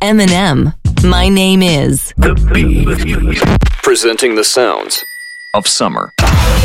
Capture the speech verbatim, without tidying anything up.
Eminem, My Name Is. The Beat. Presenting the sounds of summer.